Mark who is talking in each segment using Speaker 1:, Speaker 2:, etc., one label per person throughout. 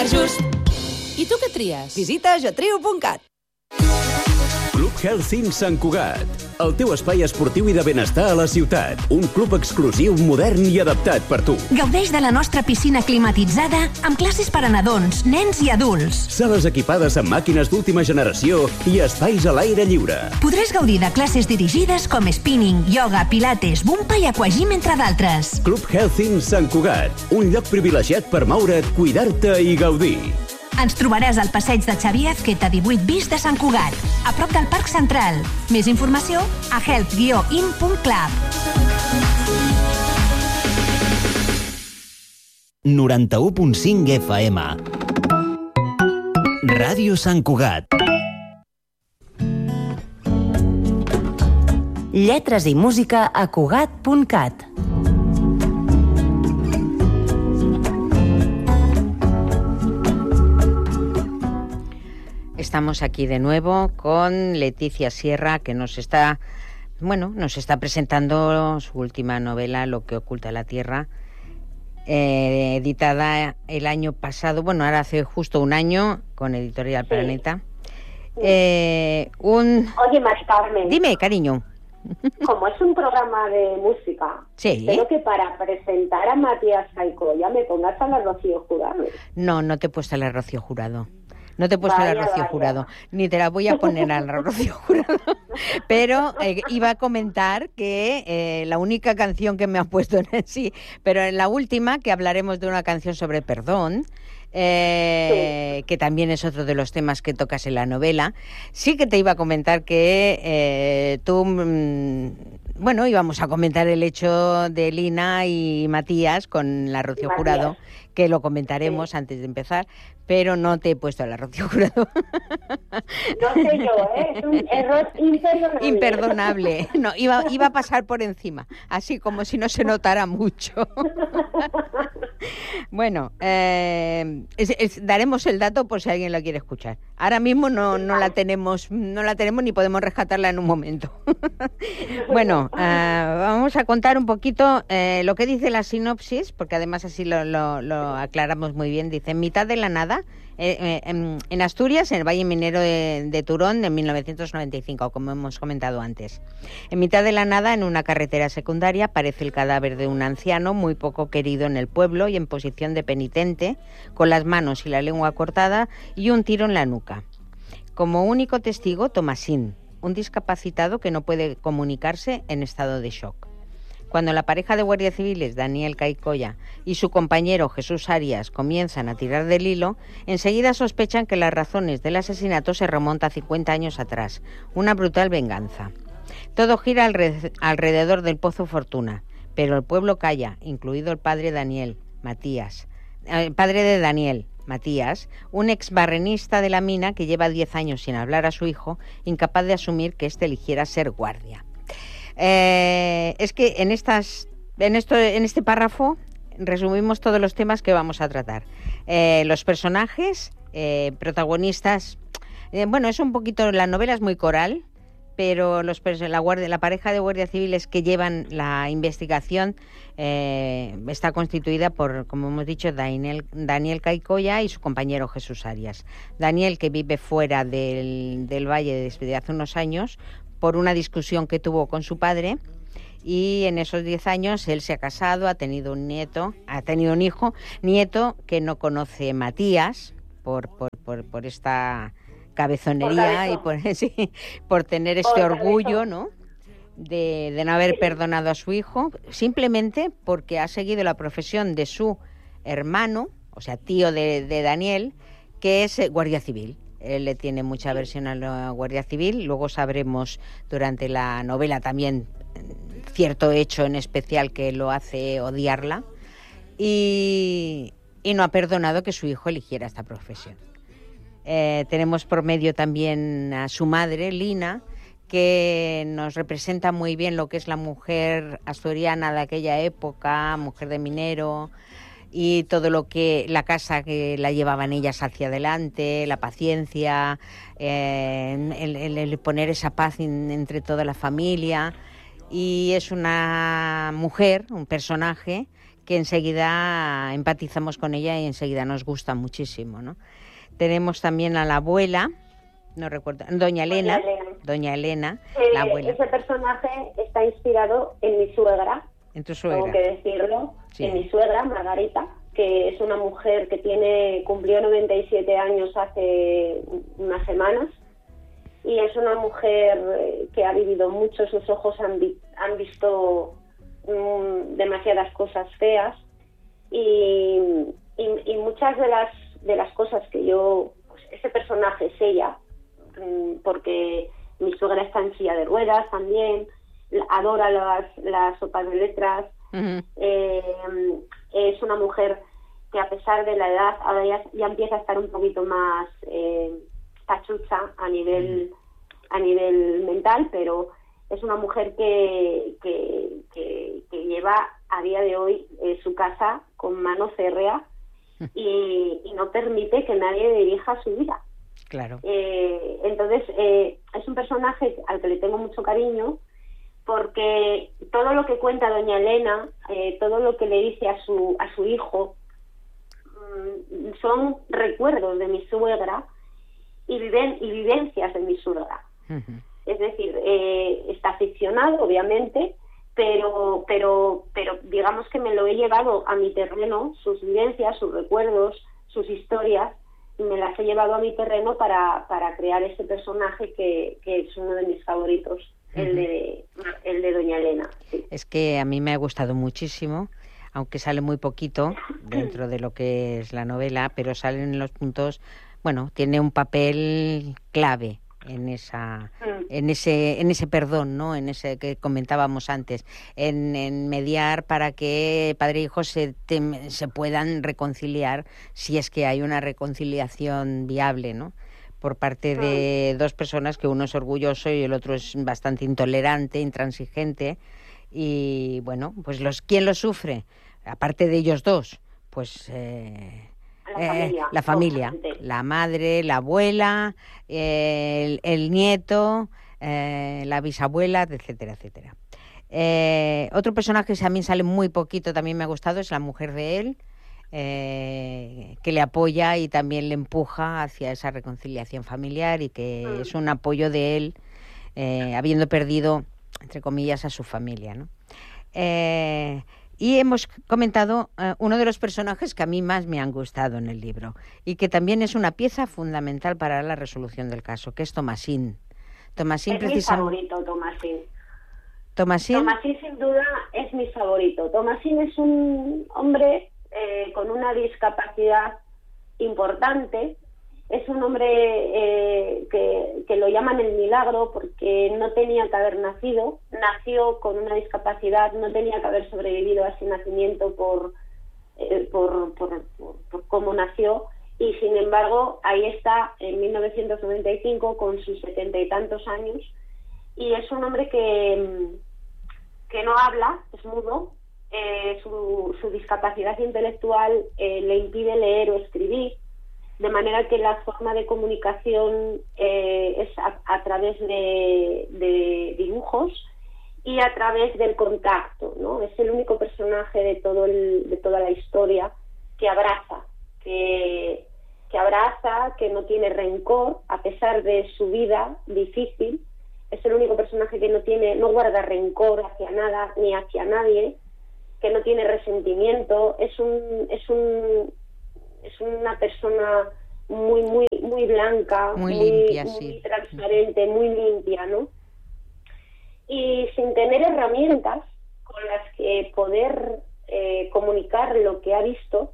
Speaker 1: preu just. I tu què tries?
Speaker 2: Visita jatrio.cat.
Speaker 3: Club Health Sant Cugat, el teu espai esportiu i de benestar a la ciutat. Un club exclusiu, modern i adaptat per tu.
Speaker 4: Gaudeix de la nostra piscina climatitzada amb classes per a nadons, nens i adults.
Speaker 3: Sales equipades amb màquines d'última generació i espais a l'aire lliure.
Speaker 4: Podràs gaudir de classes dirigides com spinning, ioga, pilates, bumpa i aquagym, entre d'altres.
Speaker 3: Club Health Sant Cugat, un lloc privilegiat per moure't, cuidar-te i gaudir.
Speaker 4: Ens trobaràs al passeig de Xavier Azqueta 18 bis de Sant Cugat, a prop del Parc Central. Més informació a health-in.club.
Speaker 5: 91.5 FM. Ràdio Sant Cugat.
Speaker 6: Lletres i música a Cugat.cat.
Speaker 7: Estamos aquí de nuevo con Leticia Sierra, que nos está presentando su última novela, Lo que oculta la tierra, editada el año pasado, ahora hace justo un año, con Editorial Planeta.
Speaker 8: Oye, Mari Carmen.
Speaker 7: Dime, cariño.
Speaker 8: Como es un programa de música, espero que para presentar a Matías Caicoya me pongas a la Rocío Jurado.
Speaker 7: No te he puesto a la Rocío Jurado. No te he puesto a la Rocío Jurado, ni te la voy a poner a la Rocío Jurado. Pero iba a comentar que la única canción que me ha puesto pero en la última, que hablaremos de una canción sobre perdón, que también es otro de los temas que tocas en la novela, sí que te iba a comentar que íbamos a comentar el hecho de Lina y Matías con la Rocío Jurado, que lo comentaremos antes de empezar, pero no te he puesto a la Rocío Jurado.
Speaker 8: No sé yo, es un error imperdonable.
Speaker 7: Imperdonable. No, iba a pasar por encima, así como si no se notara mucho. Bueno, daremos el dato por si alguien la quiere escuchar. Ahora mismo no la tenemos ni podemos rescatarla en un momento. Bueno, vamos a contar un poquito lo que dice la sinopsis, porque además así lo aclaramos muy bien. Dice: en mitad de la nada, en Asturias, en el Valle Minero de Turón, en 1995, como hemos comentado antes. En mitad de la nada, en una carretera secundaria, aparece el cadáver de un anciano muy poco querido en el pueblo y en posición de penitente, con las manos y la lengua cortada y un tiro en la nuca. Como único testigo, Tomasín, un discapacitado que no puede comunicarse, en estado de shock. Cuando la pareja de guardias civiles, Daniel Caicoya y su compañero Jesús Arias, comienzan a tirar del hilo, enseguida sospechan que las razones del asesinato se remontan a 50 años atrás, una brutal venganza. Todo gira alrededor del Pozo Fortuna, pero el pueblo calla, incluido el padre de Daniel, Matías, un exbarrenista de la mina que lleva 10 años sin hablar a su hijo, incapaz de asumir que éste eligiera ser guardia. Es que en este párrafo resumimos todos los temas que vamos a tratar. Los personajes, protagonistas. Es un poquito, la novela es muy coral, pero la pareja de guardias civiles que llevan la investigación está constituida por, como hemos dicho, Daniel Caicoya y su compañero Jesús Arias. Daniel, que vive fuera del Valle desde hace unos años, por una discusión que tuvo con su padre, y en esos 10 años él se ha casado, ha tenido un hijo, que no conoce Matías por esta cabezonería y por tener este orgullo, ¿no? De no haber perdonado a su hijo, simplemente porque ha seguido la profesión de su hermano, o sea, tío de Daniel, que es guardia civil. Él le tiene mucha aversión a la Guardia Civil. Luego sabremos durante la novela también cierto hecho en especial que lo hace odiarla. Y no ha perdonado que su hijo eligiera esta profesión. Tenemos por medio también a su madre, Lina, que nos representa muy bien lo que es la mujer asturiana de aquella época, mujer de minero, y todo lo que la casa que la llevaban ellas hacia adelante, la paciencia, el poner esa paz entre toda la familia. Y es una mujer, un personaje que enseguida empatizamos con ella y enseguida nos gusta muchísimo, ¿no? Tenemos también a la abuela, no recuerdo, Doña Elena, la abuela.
Speaker 8: Ese personaje está inspirado en mi suegra.
Speaker 7: ¿En tu suegra?
Speaker 8: Tengo que decirlo,
Speaker 7: sí.
Speaker 8: En mi suegra, Margarita, que es una mujer que cumplió 97 años hace unas semanas, y es una mujer que ha vivido mucho, sus ojos han visto demasiadas cosas feas, y muchas de las cosas que pues ese personaje es ella, porque mi suegra está en silla de ruedas también, adora las sopas de letras. Es una mujer que, a pesar de la edad, ahora ya empieza a estar un poquito más tachucha a nivel mental, pero es una mujer que lleva a día de hoy su casa con mano férrea y no permite que nadie dirija su vida.
Speaker 7: Claro.
Speaker 8: Entonces, es un personaje al que le tengo mucho cariño, porque todo lo que cuenta doña Elena, todo lo que le dice a su hijo, son recuerdos de mi suegra y vivencias de mi suegra. Uh-huh. Es decir, está ficcionado, obviamente, pero digamos que me lo he llevado a mi terreno, sus vivencias, sus recuerdos, sus historias, y me las he llevado a mi terreno para crear este personaje que es uno de mis favoritos, uh-huh. el de doña Elena. Sí.
Speaker 7: Es que a mí me ha gustado muchísimo, aunque sale muy poquito dentro de lo que es la novela, pero salen los puntos, bueno, tiene un papel clave en ese perdón, ¿no? En ese que comentábamos antes, en mediar para que padre e hijo se puedan reconciliar, si es que hay una reconciliación viable, ¿no? Por parte de dos personas, que uno es orgulloso y el otro es bastante intolerante, intransigente, y bueno, pues ¿quién lo sufre? Aparte de ellos dos, pues la familia, la madre, la abuela, el nieto, la bisabuela, etcétera, etcétera. Otro personaje que también sale muy poquito, también me ha gustado, es la mujer de él, que le apoya y también le empuja hacia esa reconciliación familiar, y que es un apoyo de él, habiendo perdido, entre comillas, a su familia, ¿no? Y hemos comentado uno de los personajes que a mí más me han gustado en el libro y que también es una pieza fundamental para la resolución del caso, que es Tomasín.
Speaker 8: Tomasín es mi favorito, Tomasín.
Speaker 7: ¿Tomasín?
Speaker 8: Tomasín, sin duda, es mi favorito. Tomasín es un hombre con una discapacidad importante. Es un hombre que lo llaman el milagro, porque no tenía que haber nacido, nació con una discapacidad, no tenía que haber sobrevivido a ese nacimiento por cómo nació, y sin embargo ahí está en 1995 con sus 70 y tantos años, y es un hombre que no habla, es mudo. Su discapacidad intelectual le impide leer o escribir, de manera que la forma de comunicación es a través de dibujos y a través del contacto, ¿no? Es el único personaje de toda la historia que abraza, que no tiene rencor a pesar de su vida difícil. Es el único personaje que no guarda rencor hacia nada ni hacia nadie, que no tiene resentimiento. Es una persona muy blanca,
Speaker 7: muy limpia,
Speaker 8: muy transparente, muy limpia, ¿no? Y sin tener herramientas con las que poder comunicar lo que ha visto,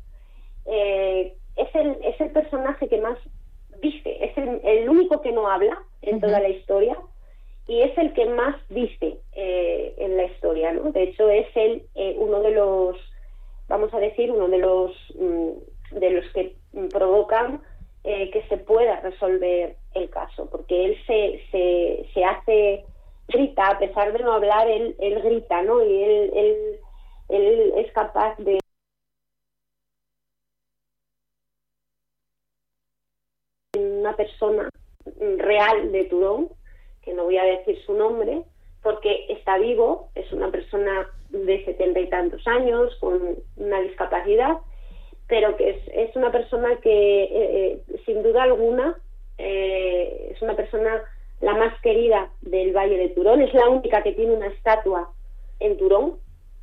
Speaker 8: es el personaje que más dice, es el único que no habla en toda la historia, y es el que más dice en la historia, ¿no? De hecho, es uno de los, vamos a decir, uno de los que provocan que se pueda resolver el caso, porque él se hace, grita, a pesar de no hablar, él grita, ¿no? Y él es capaz de una persona real de Turón, que no voy a decir su nombre, porque está vivo, es una persona de 70 y tantos años, con una discapacidad, pero que es una persona que, sin duda alguna, es una persona la más querida del Valle de Turón, es la única que tiene una estatua en Turón,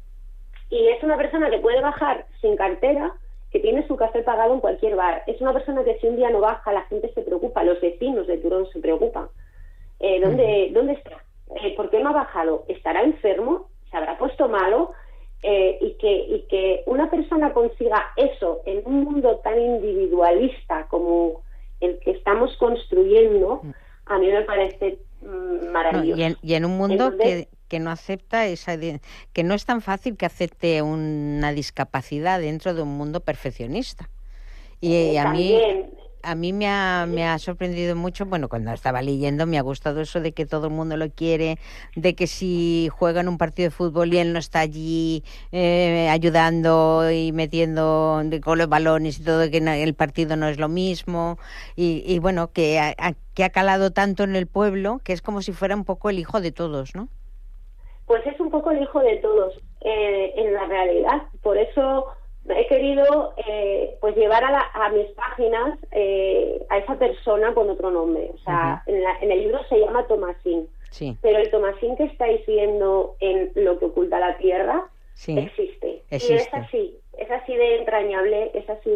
Speaker 8: y es una persona que puede bajar sin cartera, que tiene su café pagado en cualquier bar. Es una persona que si un día no baja, la gente se preocupa, los vecinos de Turón se preocupan. ¿Dónde está? ¿Por qué no ha bajado? ¿Estará enfermo? ¿Se habrá puesto malo? Y que una persona consiga eso en un mundo tan individualista como el que estamos construyendo, a mí me parece maravilloso.
Speaker 7: No, y en un mundo entonces, que no acepta que no es tan fácil que acepte una discapacidad dentro de un mundo perfeccionista. Y a mí me ha sorprendido mucho, bueno, cuando estaba leyendo me ha gustado eso de que todo el mundo lo quiere, de que si juega en un partido de fútbol y él no está allí ayudando y metiendo con los balones y todo, que el partido no es lo mismo, y bueno, que ha calado tanto en el pueblo, que es como si fuera un poco el hijo de todos, ¿no?
Speaker 8: Pues es un poco el hijo de todos, en la realidad. Por eso he querido pues llevar a mis páginas a esa persona con otro nombre. O sea, en el libro se llama Tomasín, sí. Pero el Tomasín que estáis viendo en Lo que oculta la tierra, sí, existe. Y es así de entrañable, es así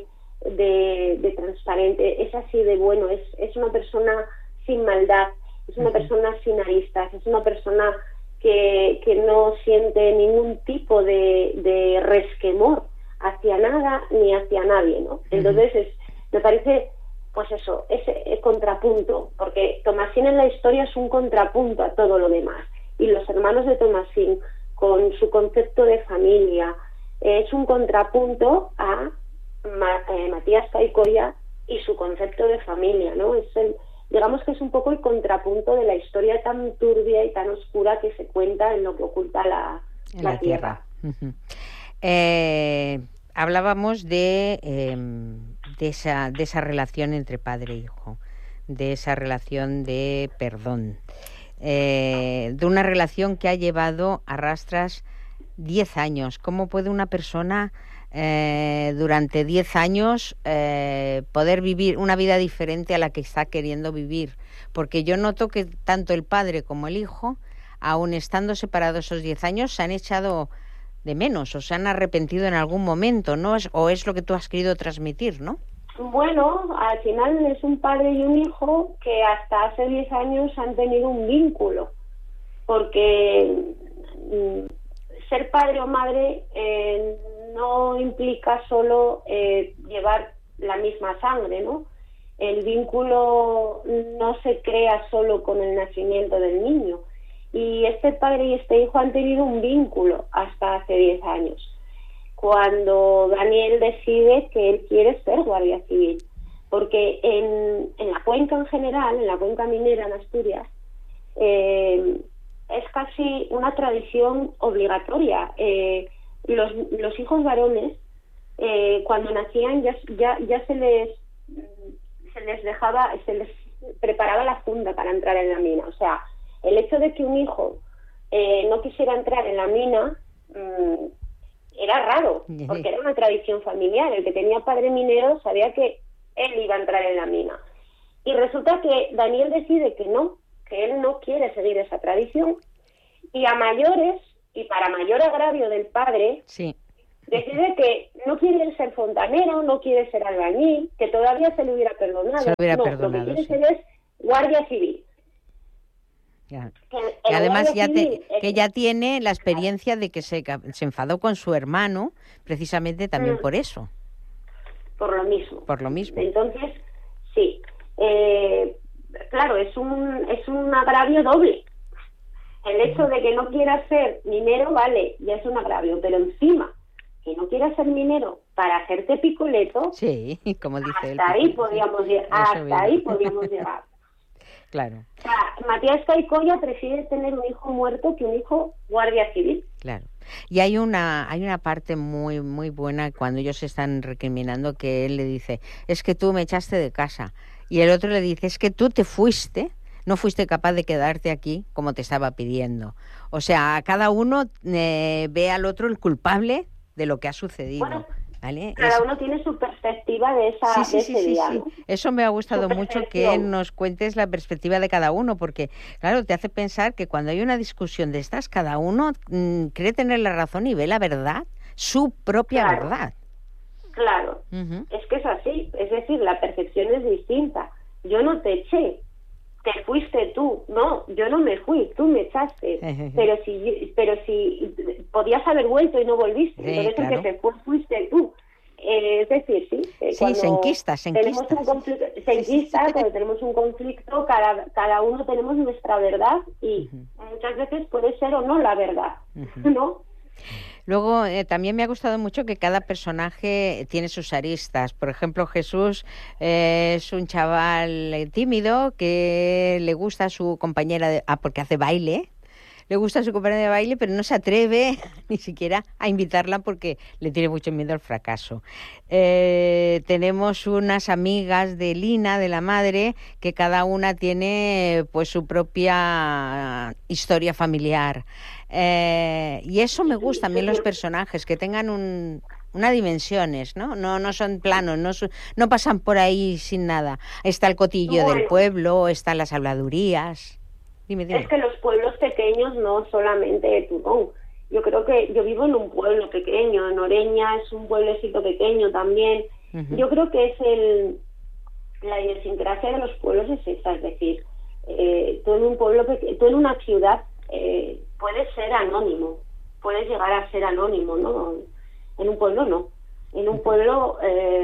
Speaker 8: de transparente, es así de bueno, es una persona sin maldad, es una persona sin aristas, es una persona que no siente ningún tipo de resquemor hacia nada ni hacia nadie, ¿no? Entonces me parece, pues eso, ese contrapunto, porque Tomasín en la historia es un contrapunto a todo lo demás, y los hermanos de Tomasín, con su concepto de familia, es un contrapunto a Matías Caicoya y su concepto de familia, ¿no? Digamos que es un poco el contrapunto de la historia tan turbia y tan oscura que se cuenta en Lo que oculta la tierra.
Speaker 7: Hablábamos de esa relación entre padre e hijo, de esa relación de perdón, de una relación que ha llevado a rastras 10 años. ¿Cómo puede una persona durante 10 años poder vivir una vida diferente a la que está queriendo vivir? Porque yo noto que tanto el padre como el hijo, aun estando separados esos 10 años, se han echado de menos o se han arrepentido en algún momento, ¿no? O es lo que tú has querido transmitir, ¿no?
Speaker 8: Bueno, al final es un padre y un hijo que hasta hace 10 años han tenido un vínculo, porque ser padre o madre no implica solo llevar la misma sangre, ¿no? El vínculo no se crea solo con el nacimiento del niño. Y este padre y este hijo han tenido un vínculo hasta hace 10 años, cuando Daniel decide que él quiere ser guardia civil, porque en la cuenca en general, en la cuenca minera en Asturias, es casi una tradición obligatoria. Los hijos varones, cuando nacían ya se les dejaba, se les preparaba la funda para entrar en la mina. O sea, el hecho de que un hijo no quisiera entrar en la mina era raro, porque era una tradición familiar. El que tenía padre minero sabía que él iba a entrar en la mina. Y resulta que Daniel decide que no, que él no quiere seguir esa tradición, y a mayores, y para mayor agravio del padre, sí, decide que no quiere ser fontanero, no quiere ser albañil, que todavía se le hubiera perdonado. Lo que quiere ser es guardia civil.
Speaker 7: Y además ya tiene la experiencia de que se enfadó con su hermano precisamente también por eso.
Speaker 8: Por lo mismo. Entonces, sí. Claro, es un agravio doble. El hecho de que no quiera ser minero, vale, ya es un agravio, pero encima que no quieras ser minero para hacerte picoleto,
Speaker 7: sí, como dice
Speaker 8: hasta ahí podíamos llegar.
Speaker 7: Claro.
Speaker 8: O sea, Matías Caicoya prefiere tener un hijo muerto que un hijo guardia civil.
Speaker 7: Claro. Y hay una parte muy muy buena cuando ellos se están recriminando, que él le dice, es que tú me echaste de casa, y el otro le dice, es que tú te fuiste no fuiste capaz de quedarte aquí como te estaba pidiendo. O sea, cada uno ve al otro el culpable de lo que ha sucedido.
Speaker 8: Bueno,
Speaker 7: ¿vale?
Speaker 8: Cada uno tiene su perspectiva de ese día.
Speaker 7: Sí. Eso me ha gustado mucho, que nos cuentes la perspectiva de cada uno, porque, claro, te hace pensar que cuando hay una discusión de estas, cada uno cree tener la razón y ve la verdad, su propia verdad.
Speaker 8: Claro, es que es así. Es decir, la percepción es distinta. Yo no te eché, te fuiste tú. No, yo no me fui, tú me echaste. pero si podías haber vuelto y no volviste, entonces el que se fue fuiste tú. Es decir,
Speaker 7: se enquista.
Speaker 8: Cuando tenemos un conflicto, cada uno tenemos nuestra verdad y muchas veces puede ser o no la verdad, ¿no?
Speaker 7: Luego, también me ha gustado mucho que cada personaje tiene sus aristas. Por ejemplo, Jesús es un chaval tímido que le gusta a su compañera, porque hace baile. Le gusta a su compañera de baile, pero no se atreve ni siquiera a invitarla porque le tiene mucho miedo al fracaso. Tenemos unas amigas de Lina, de la madre, que cada una tiene pues su propia historia familiar. Y eso me gusta a mí en los personajes, que tengan unas dimensiones, ¿no? No son planos, no pasan por ahí sin nada. Está el cotillo del pueblo, están las habladurías. Dime.
Speaker 8: Es que los pueblos pequeños no solamente Turón. Yo creo que yo vivo en un pueblo pequeño, en Oreña es un pueblecito pequeño también. Yo creo que es la idiosincrasia de los pueblos es esa, es decir, tú en un pueblo tú en una ciudad puedes ser anónimo, puedes llegar a ser anónimo, ¿no? En un pueblo no. En un pueblo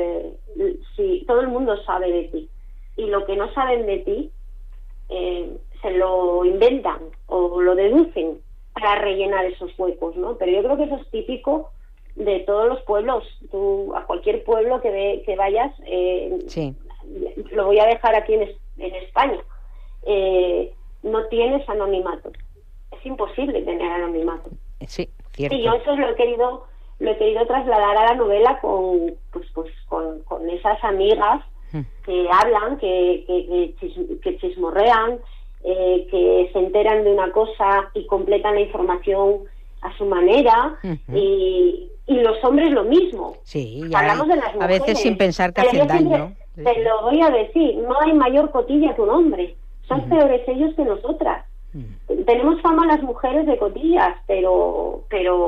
Speaker 8: sí, todo el mundo sabe de ti y lo que no saben de ti se lo inventan o lo deducen para rellenar esos huecos, ¿no? Pero yo creo que eso es típico de todos los pueblos. Tú a cualquier pueblo que vayas, lo voy a dejar aquí en España, no tienes anonimato. Es imposible tener anonimato.
Speaker 7: Sí, cierto.
Speaker 8: Y yo eso lo he querido trasladar a la novela con esas amigas que hablan, que chismorrean, que se enteran de una cosa y completan la información a su manera, y los hombres lo mismo.
Speaker 7: Sí,
Speaker 8: hablamos de las mujeres,
Speaker 7: a veces sin pensar que hacen daño.
Speaker 8: Te lo voy a decir, no hay mayor cotilla que un hombre, son peores ellos que nosotras. Tenemos fama las mujeres de cotillas, pero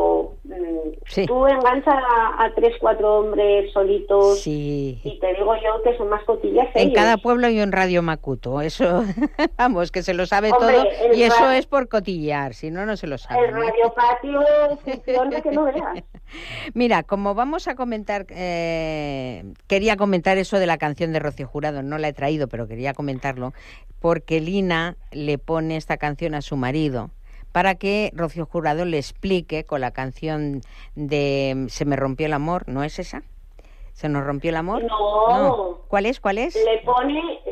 Speaker 8: tú enganchas a 3-4 hombres solitos y te digo yo que son más cotillas que
Speaker 7: en
Speaker 8: ellos.
Speaker 7: cada pueblo hay un Radio Macuto, eso, vamos, que se lo sabe todo, y eso es por cotillar, si no, no se lo sabe.
Speaker 8: El Radio Patio funciona que no veas.
Speaker 7: Mira, como vamos a comentar, quería comentar eso de la canción de Rocío Jurado, no la he traído, pero quería comentarlo, porque Lina le pone esta canción a su marido para que Rocío Jurado le explique con la canción de Se me rompió el amor, ¿no es esa? ¿Se nos rompió el amor?
Speaker 8: No.
Speaker 7: ¿Cuál es?
Speaker 8: Le pone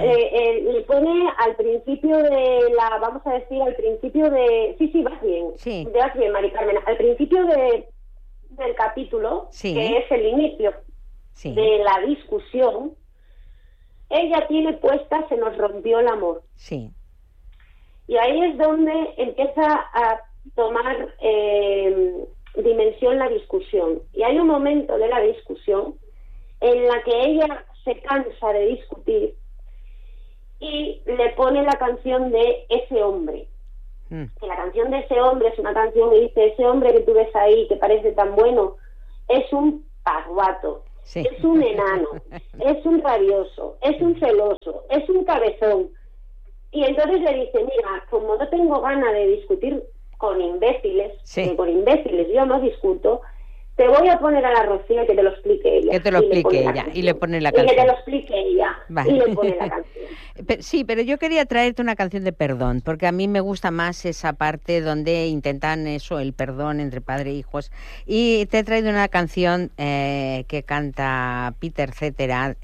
Speaker 8: al principio de la, vamos a decir, al principio de... Sí, vas bien.
Speaker 7: Sí.
Speaker 8: Vas bien, Mari Carmen. Al principio del capítulo, que es el inicio de la discusión, ella tiene puesta Se nos rompió el amor.
Speaker 7: Sí.
Speaker 8: Y ahí es donde empieza a tomar dimensión la discusión. Y hay un momento de la discusión en la que ella se cansa de discutir y le pone la canción de Ese hombre. Que la canción de Ese hombre es una canción que dice: ese hombre que tú ves ahí, que parece tan bueno, es un parguato. Sí. Es un enano, es un rabioso, es un celoso, es un cabezón. Y entonces le dice: mira, como no tengo ganas de discutir con imbéciles, que con imbéciles yo no discuto, te voy a poner a la Rocío que te lo explique ella.
Speaker 7: Que te lo explique ella y le pone la canción.
Speaker 8: Y que te lo explique ella y le pone la canción.
Speaker 7: Sí, pero yo quería traerte una canción de perdón, porque a mí me gusta más esa parte donde intentan eso, el perdón entre padre e hijos. Y te he traído una canción que canta Peter Cetera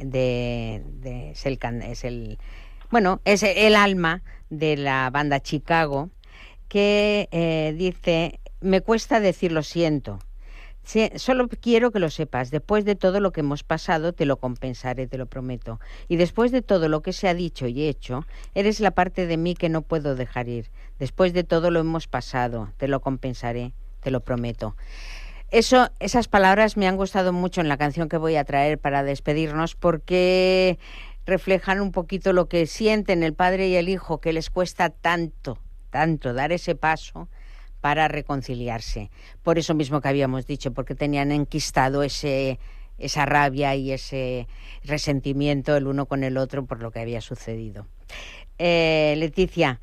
Speaker 7: es el alma de la banda Chicago, que dice: me cuesta decir lo siento. Sí, solo quiero que lo sepas. Después de todo lo que hemos pasado, te lo compensaré, te lo prometo. Y después de todo lo que se ha dicho y hecho, eres la parte de mí que no puedo dejar ir. Después de todo lo hemos pasado, te lo compensaré, te lo prometo. Esas palabras me han gustado mucho en la canción que voy a traer para despedirnos, porque reflejan un poquito lo que sienten el padre y el hijo, que les cuesta tanto dar ese paso para reconciliarse. Por eso mismo que habíamos dicho, porque tenían enquistado esa rabia y ese resentimiento el uno con el otro por lo que había sucedido. Leticia,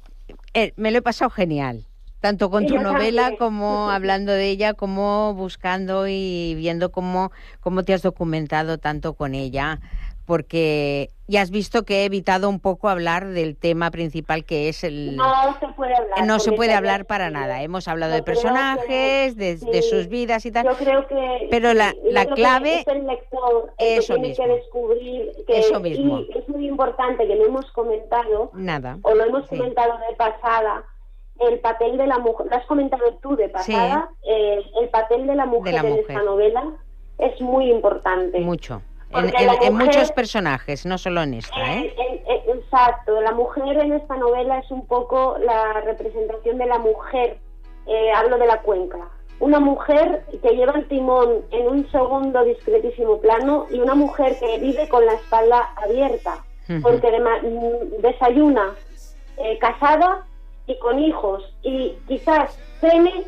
Speaker 7: me lo he pasado genial, tanto con tu novela como hablando de ella, como buscando y viendo cómo te has documentado tanto con ella, porque ya has visto que he evitado un poco hablar del tema principal, que es el...
Speaker 8: No se puede hablar.
Speaker 7: No se puede hablar para nada. Hemos hablado de personajes, de sus vidas y tal.
Speaker 8: Yo creo que...
Speaker 7: Pero la clave...
Speaker 8: Es el lector el que tiene que descubrir que...
Speaker 7: Eso mismo.
Speaker 8: Y es muy importante que lo hemos comentado.
Speaker 7: Nada.
Speaker 8: O lo hemos comentado de pasada. El papel de la mujer... Lo has comentado tú de pasada. Sí. El papel de la mujer en esta novela es muy importante.
Speaker 7: Mucho. En muchos personajes, no solo en esta,
Speaker 8: exacto, la mujer en esta novela es un poco la representación de la mujer, hablo de la cuenca. Una mujer que lleva el timón en un segundo discretísimo plano y una mujer que vive con la espalda abierta, porque desayuna casada y con hijos, y quizás cene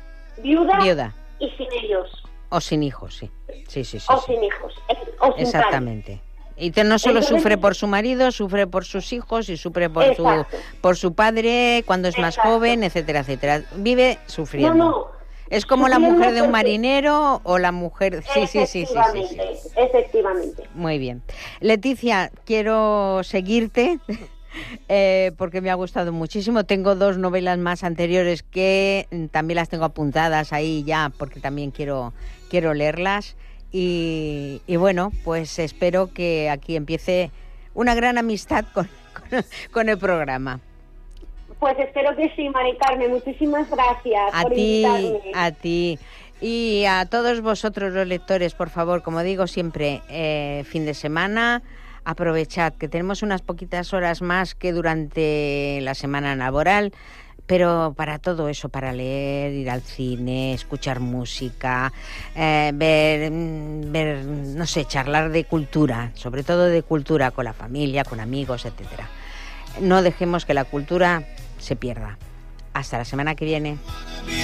Speaker 8: viuda y sin ellos.
Speaker 7: O sin hijos, sí.
Speaker 8: O sin hijos. O sin
Speaker 7: exactamente. Y no solo sufre por su marido, sufre por sus hijos y sufre por su padre cuando es más joven, etcétera, etcétera. Vive sufriendo.
Speaker 8: No.
Speaker 7: Es como la mujer de un marinero o la mujer... Sí.
Speaker 8: Efectivamente.
Speaker 7: Muy bien. Leticia, quiero seguirte... porque me ha gustado muchísimo. Tengo 2 novelas más anteriores que también las tengo apuntadas ahí ya, porque también quiero leerlas y bueno, pues espero que aquí empiece una gran amistad con el programa.
Speaker 8: Pues espero que sí, Mari Carmen. Muchísimas gracias por invitarme.
Speaker 7: A ti y a todos vosotros los lectores, por favor, como digo siempre, fin de semana, aprovechad que tenemos unas poquitas horas más que durante la semana laboral, pero para todo eso, para leer, ir al cine, escuchar música, ver, no sé, charlar de cultura, sobre todo de cultura con la familia, con amigos, etcétera. No dejemos que la cultura se pierda. Hasta la semana que viene.